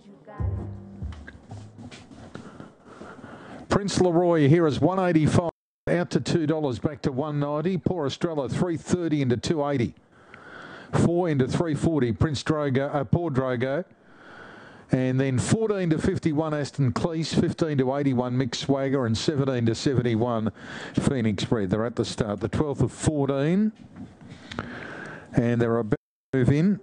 Prince Leroy here is 185 out to $2, back to 190. Poor Estrella 330 into 280. 4 into 340. Poor Drogo. And then 14 to 51 Aston Cleese, 15 to 81 Mick Swagger, and 17 to 71 Phoenix Red. They're at the start. The 12th of 14. And they're about to move in.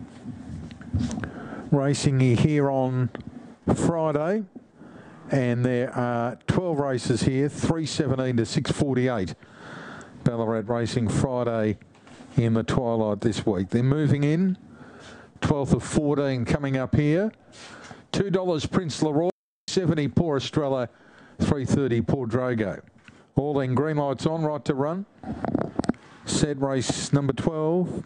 Racing here on Friday. And there are 12 races here, 317 to 648. Ballarat Racing Friday in the twilight this week. They're moving in. 12th of 14 coming up here. $2 Prince Leroy, 70 Poor Estrella, 330 Poor Drogo. All in, green lights on, right to run. Set race number 12.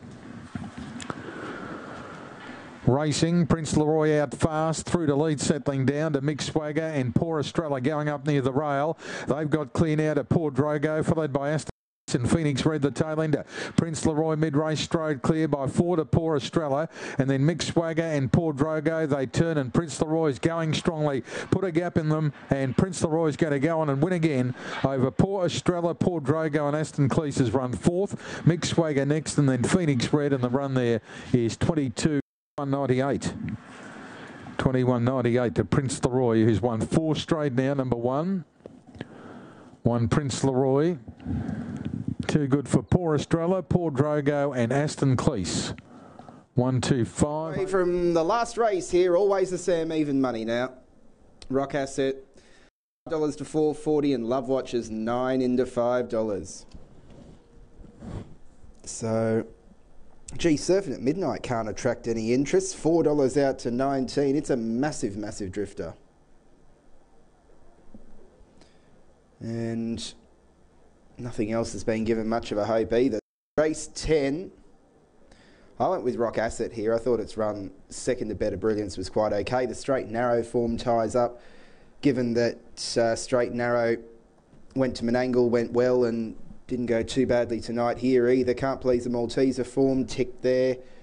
Racing, Prince Leroy out fast, through to lead, settling down to Mick Swagger and Poor Estrella going up near the rail. They've got clear now to Poor Drogo, followed by Aston and Phoenix Red, the tail ender. Prince Leroy mid-race strode clear by 4 to Poor Estrella, and then Mick Swagger and Poor Drogo, they turn, and Prince Leroy's going strongly, put a gap in them, and Prince Leroy's going to go on and win again over Poor Estrella. Poor Drogo and Aston Cleese has run 4th, Mick Swagger next, and then Phoenix Red, and the run there is 22.198. 21.98 to Prince Leroy, who's won 4 straight now, number 1. 1 Prince Leroy. Too good for Poor Estrella, Poor Drogo and Aston Cleese. 1, 2, 5. From the last race here, always the same even money now. Rock Asset, $5 to $4.40, and Love Watch is 9 into $5. So, gee, Surfing at Midnight can't attract any interest. $4 out to 19. It's a massive, massive drifter. And nothing else has been given much of a hope either. Race 10, I went with Rock Asset here. I thought its run second to Better Brilliance was quite okay. The straight narrow form ties up, given that straight narrow went to Menangle, went well, and didn't go too badly tonight here either. Can't Please the Malteser form ticked there.